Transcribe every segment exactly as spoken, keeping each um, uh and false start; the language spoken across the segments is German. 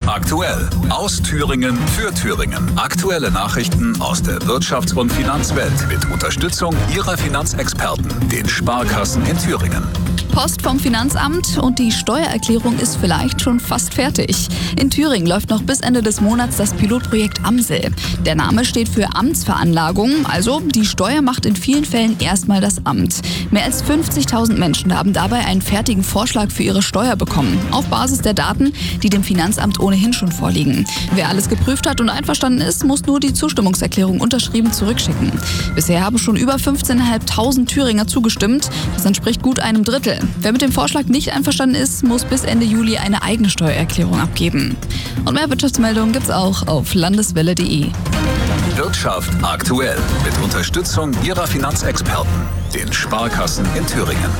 aktuell. Aus Thüringen für Thüringen. Aktuelle Nachrichten aus der Wirtschafts- und Finanzwelt mit Unterstützung Ihrer Finanzexperten, den Sparkassen in Thüringen. Post vom Finanzamt und die Steuererklärung ist vielleicht schon fast fertig. In Thüringen läuft noch bis Ende des Monats das Pilotprojekt Amsel. Der Name steht für Amtsveranlagung, also die Steuer macht in vielen Fällen erstmal das Amt. Mehr als fünfzigtausend Menschen haben dabei einen fertigen Vorschlag für ihre Steuer bekommen, auf Basis der Daten, die dem Finanzamt ohnehin schon vorliegen. Wer alles geprüft hat und einverstanden ist, muss nur die Zustimmungserklärung unterschrieben zurückschicken. Bisher haben schon über fünfzehntausendfünfhundert Thüringer zugestimmt, das entspricht gut einem Drittel. Wer mit dem Vorschlag nicht einverstanden ist, muss bis Ende Juli eine eigene Steuererklärung abgeben. Und mehr Wirtschaftsmeldungen gibt's auch auf landeswelle punkt de. Wirtschaft aktuell mit Unterstützung Ihrer Finanzexperten, den Sparkassen in Thüringen.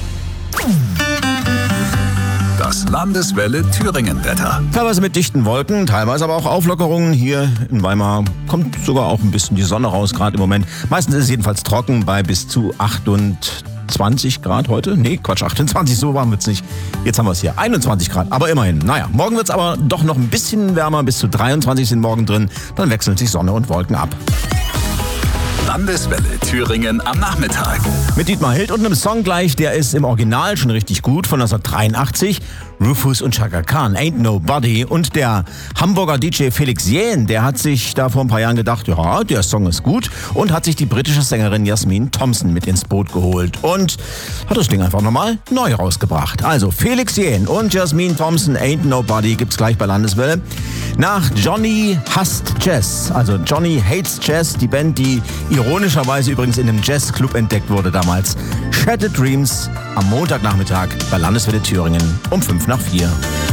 Das Landeswelle Thüringen-Wetter. Teilweise mit dichten Wolken, teilweise aber auch Auflockerungen. Hier in Weimar kommt sogar auch ein bisschen die Sonne raus, gerade im Moment. Meistens ist es jedenfalls trocken bei bis zu achtundzwanzig Grad heute. Nee, Quatsch, achtundzwanzig, so warm wird's nicht. Jetzt haben wir es hier, einundzwanzig Grad, aber immerhin. Naja, morgen wird's aber doch noch ein bisschen wärmer, bis zu dreiundzwanzig sind morgen drin. Dann wechseln sich Sonne und Wolken ab. Landeswelle Thüringen am Nachmittag. Mit Dietmar Hild und einem Song gleich, der ist im Original schon richtig gut, von neunzehnhundertdreiundachtzig. Rufus und Chaka Khan, Ain't Nobody. Und der Hamburger D J Felix Jähn, der hat sich da vor ein paar Jahren gedacht, ja, der Song ist gut. Und hat sich die britische Sängerin Jasmine Thompson mit ins Boot geholt. Und hat das Ding einfach nochmal neu rausgebracht. Also Felix Jähn und Jasmine Thompson, Ain't Nobody, gibt's gleich bei Landeswelle. Nach Johnny Hasst Jazz, also Johnny Hates Jazz, die Band, die ironischerweise übrigens in einem Jazzclub entdeckt wurde damals. Shattered Dreams am Montagnachmittag bei Landeswelle Thüringen um fünf nach vier.